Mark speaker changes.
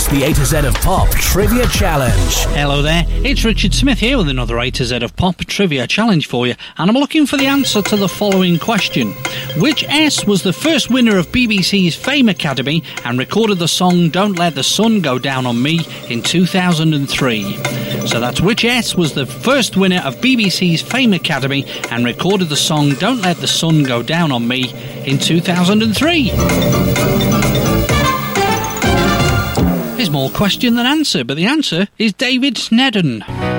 Speaker 1: the A to Z of Pop Trivia Challenge.
Speaker 2: Hello there, it's Richard Smith here with another A to Z of Pop Trivia Challenge for you, and I'm looking for the answer to the following question. Which S was the first winner of BBC's Fame Academy and recorded the song Don't Let the Sun Go Down on Me in 2003? So that's which S was the first winner of BBC's Fame Academy and recorded the song Don't Let the Sun Go Down on Me in 2003? There's more question than answer, but the answer is David Sneddon.